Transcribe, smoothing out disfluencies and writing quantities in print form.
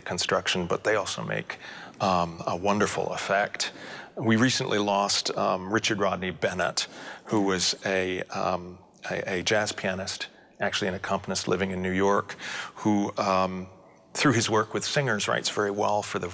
construction, but they also make a wonderful effect. We recently lost Richard Rodney Bennett, who was a jazz pianist, actually an accompanist living in New York, who through his work with singers writes very well for the